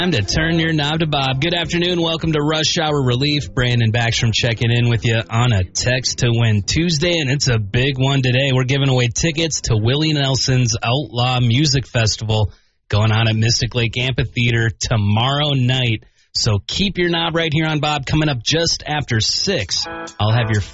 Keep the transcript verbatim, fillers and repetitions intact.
Time to turn your knob to Bob. Good afternoon. Welcome to Rush Hour Relief. Brandon Backstrom checking in with you on a Text to Win Tuesday, and it's a big one today. We're giving away tickets to Willie Nelson's Outlaw Music Festival going on at Mystic Lake Amphitheater tomorrow night. So keep your knob right here on Bob. Coming up just after six, I'll have your